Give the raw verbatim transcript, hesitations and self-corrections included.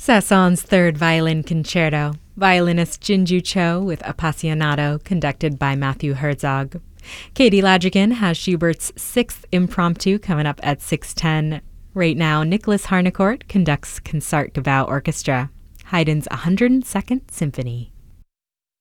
Saint-Saëns's Third Violin Concerto, violinist Jinju Cho with Appassionato, conducted by Matthew Herzog. Katie Ladrigan has Schubert's Sixth Impromptu coming up at six ten. Right now, Nicholas Harnoncourt conducts Concertgebouw Orchestra, Haydn's one hundred second Symphony.